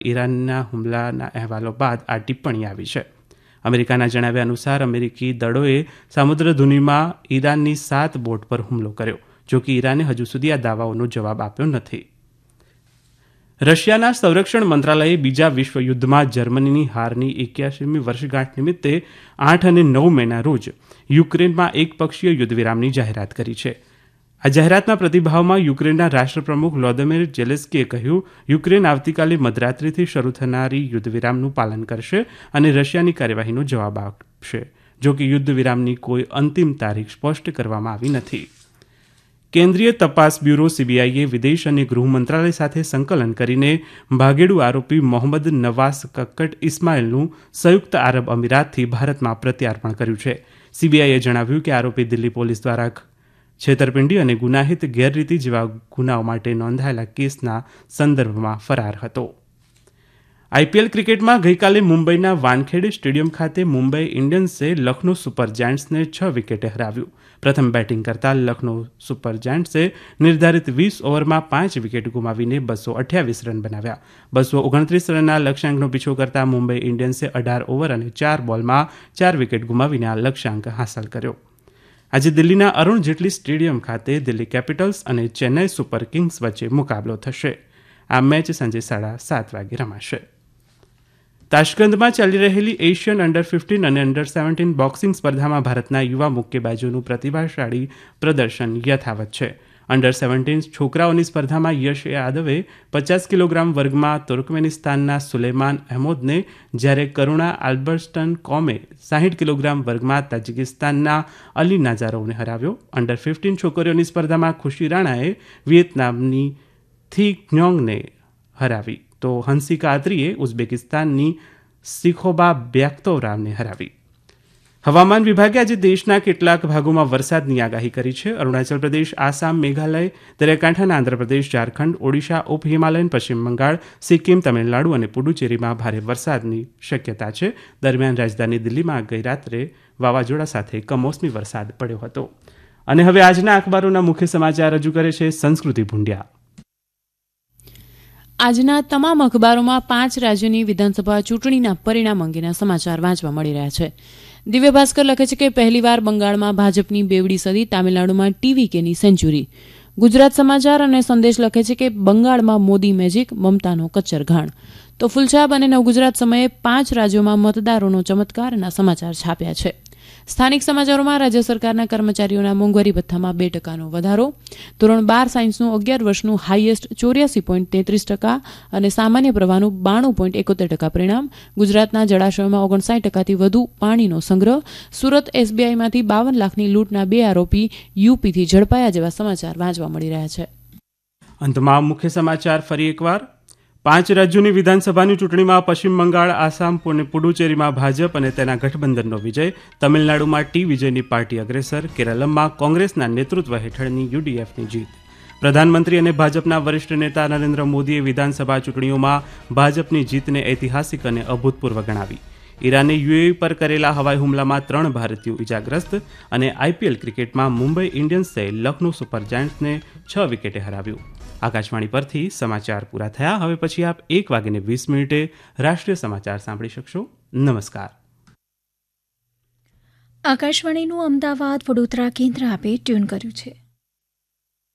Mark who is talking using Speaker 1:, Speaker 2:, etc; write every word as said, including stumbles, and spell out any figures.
Speaker 1: ઈરાનના હુમલાના અહેવાલો બાદ આ ટિપ્પણી આવી છે. અમેરિકાના જણાવ્યા અનુસાર અમેરિકી દળોએ સામુદ્રધુનીમાં ઈરાનની સાત બોટ પર હુમલો કર્યો, જો કે ઈરાને હજુ સુધી આ દાવાઓનો જવાબ આપ્યો નથી. રશિયાના સંરક્ષણ મંત્રાલયે બીજા વિશ્વયુદ્ધમાં જર્મનીની હારની એક્યાસીમી વર્ષગાંઠ નિમિત્તે આઠ અને નવ મેના રોજ યુક્રેનમાં એકપક્ષીય યુદ્ધવિરામની જાહેરાત કરી છે. આ જાહેરાતના પ્રતિભાવમાં યુક્રેનના રાષ્ટ્રપ્રમુખ વ્લોદિમીર ઝેલેન્સ્કીએ કહ્યું, યુક્રેન આવતીકાલે મધરાત્રિથી શરૂ થનારી યુદ્ધવિરામનું પાલન કરશે અને રશિયાની કાર્યવાહીનો જવાબ આપશે, જો કે યુદ્ધવિરામની કોઈ અંતિમ તારીખ સ્પષ્ટ કરવામાં આવી નથી. કેન્દ્રીય તપાસ બ્યુરો સીબીઆઈએ વિદેશ અને ગૃહ મંત્રાલય સાથે સંકલન કરીને ભાગેડુ આરોપી મોહમ્મદ નવાસ કક્કટ ઇસ્માઇલનું સંયુક્ત આરબ અમીરાતથી ભારતમાં પ્રત્યાર્પણ કર્યું છે. સીબીઆઈએ જણાવ્યું કે આરોપી દિલ્હી પોલીસ દ્વારા છેતરપિંડી અને ગુનાહિત ગેરરીતિ જેવા ગુનાઓ માટે નોંધાયેલા કેસના સંદર્ભમાં ફરાર હતો. આઈપીએલ ક્રિકેટમાં ગઈકાલે મુંબઈના વાનખેડે સ્ટેડિયમ ખાતે મુંબઈ ઇન્ડિયન્સે લખનૌ સુપર જાયન્ટ્સને છ વિકેટે હરાવ્યું. પ્રથમ બેટિંગ કરતા લખનૌ સુપર જાયન્ટ્સે નિર્ધારિત વીસ ઓવરમાં પાંચ વિકેટ ગુમાવીને બસો અઠ્યાવીસ રન બનાવ્યા. બસો ઓગણત્રીસ રનના લક્ષ્યાંકનો પીછો કરતા મુંબઈ ઇન્ડિયન્સે અઢાર ઓવર અને ચાર બોલમાં ચાર વિકેટ ગુમાવીને આ લક્ષ્યાંક હાંસલ કર્યો. આજે દિલ્હીના અરુણ જેટલી સ્ટેડિયમ ખાતે દિલ્હી કેપિટલ્સ અને ચેન્નાઈ સુપર કિંગ્સ વચ્ચે મુકાબલો થશે. આ મેચ સાંજે સાડા સાત વાગે રમાશે. તાશ્કંદમાં ચાલી રહેલી એશિયન અંડર ફિફ્ટીન અને અંડર સેવન્ટીન બોક્સિંગ સ્પર્ધામાં ભારતના યુવા મુક્કેબાજોનું પ્રતિભાશાળી પ્રદર્શન યથાવત છે. અંડર સેવન્ટીન છોકરાઓની સ્પર્ધામાં યશ યાદવે પચાસ કિલોગ્રામ વર્ગમાં તુર્કમેનિસ્તાનના સુલેમાન અહેમદને, જ્યારે કરુણા આલ્બર્ટન કોમે સાહીઠ કિલોગ્રામ વર્ગમાં તાજિકિસ્તાનના અલી નાઝારોવને હરાવ્યો. અંડર ફિફ્ટીન છોકરીઓની સ્પર્ધામાં ખુશી રાણાએ વિયેતનામની થી ન્યોંગને હરાવી, તો હંસિકા અત્રીએ ઉઝબેકિસ્તાનની સિખોબા બ્યાક્તોરાવને હરાવી. હવામાન વિભાગે આજે દેશના કેટલાક ભાગોમાં વરસાદની આગાહી કરી છે. અરુણાચલ પ્રદેશ, આસામ, મેઘાલય, દરિયાકાંઠાના આંધ્રપ્રદેશ, ઝારખંડ, ઓડિશા, ઉપ હિમાલયન પશ્ચિમ બંગાળ, સિક્કિમ, તમિલનાડુ અને પુડુચેરીમાં ભારે વરસાદની શક્યતા છે. દરમિયાન રાજધાની દિલ્હીમાં ગઈ રાત્રે વાવાઝોડા સાથે કમોસમી વરસાદ પડ્યો હતો. અને હવે આજના અખબારોના મુખ્ય સમાચાર રજૂ કરે છે સંસ્કૃતિ ભુંડિયા.
Speaker 2: આજના તમામ અખબારોમાં પાંચ રાજ્યોની વિધાનસભા ચૂંટણીના પરિણામ અંગેના સમાચાર વાંચવા મળી રહ્યા છે. દિવ્ય ભાસ્કર લખે છે કે પહેલીવાર બંગાળમાં ભાજપની બેવડી સદી, તામિલનાડુમાં ટીવીકેની સેન્ચુરી. ગુજરાત સમાચાર અને સંદેશ લખે છે કે બંગાળમાં મોદી મેજિક, મમતાનો કચ્ચર ઘાણ. તો ફુલછાપ અને નવગુજરાત સમયે પાંચ રાજ્યોમાં મતદારોનો ચમત્કારના સમાચાર છાપ્યા છે. સ્થાનિક સમાચારોમાં રાજ્ય સરકારના કર્મચારીઓના મોંઘવારી ભથ્થામાં બે ટકાનો વધારો, ધોરણ બાર સાયન્સનું અગિયાર વર્ષનું હાઈએસ્ટ ચોર્યાસી પોઈન્ટ તેત્રીસ ટકા અને સામાન્ય પ્રવાહનું બાણું પોઈન્ટ એકોતેર ટકા પરિણામ, ગુજરાતના જળાશયોમાં ઓગણસાઠ ટકાથી વધુ પાણીનો સંગ્રહ, સુરત એસબીઆઈમાંથી બાવન લાખની લૂંટના બે આરોપી યુપીથી ઝડપાયા જેવા સમાચાર વાંચવા મળી રહ્યા છે.
Speaker 1: અંતમાં મુખ્ય સમાચાર ફરી એકવાર. પાંચ રાજ્યોની વિધાનસભાની ચૂંટણીમાં પશ્ચિમ બંગાળ, આસામ અને પુડુચેરીમાં ભાજપ અને તેના ગઠબંધનનો વિજય. તમિલનાડુમાં ટી વિજયની પાર્ટી અગ્રેસર. કેરળમાં કોંગ્રેસના નેતૃત્વ હેઠળની યુડીએફની જીત. પ્રધાનમંત્રી અને ભાજપના વરિષ્ઠ નેતા નરેન્દ્ર મોદીએ વિધાનસભા ચૂંટણીઓમાં ભાજપની જીતને ઐતિહાસિક અને અભૂતપૂર્વ ગણાવી. ઈરાને યુએઈ પર કરેલા હવાઈ હુમલામાં ત્રણ ભારતીયો ઇજાગ્રસ્ત. અને આઈપીએલ ક્રિકેટમાં મુંબઈ ઇન્ડિયન્સે લખનૌ સુપર જાયન્ટ્સને છ વિકેટે હરાવ્યું. આકાશવાણી પરથી સમાચાર પૂરા થયા. હવે પછી આપ એક વાગીને વીસ મિનિટે રાષ્ટ્રીય સમાચાર સાંભળી શકશો. નમસ્કાર.
Speaker 3: આકાશવાણીનું અમદાવાદ વડોદરા કેન્દ્ર આપે ટ્યુન કર્યું છે.